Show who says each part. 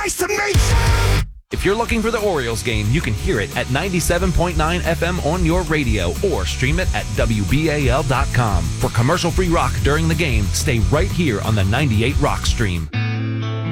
Speaker 1: nice to meet you.
Speaker 2: If you're looking for the Orioles game, you can hear it at 97.9 FM on your radio or stream it at WBAL.com. For commercial-free rock during the game, stay right here on the 98 Rock Stream.